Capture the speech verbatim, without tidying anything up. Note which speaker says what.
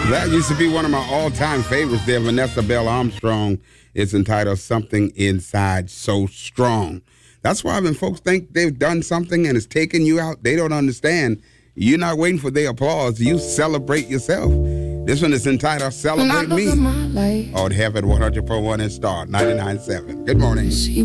Speaker 1: That used to be one of my all-time favorites there, Vanessa Bell Armstrong. It's entitled Something Inside So Strong. That's why when folks think they've done something and it's taken you out, they don't understand. You're not waiting for their applause. You celebrate yourself. This one is entitled Celebrate Me. On Heaven one hundred point one and Star ninety-nine point seven. Good morning.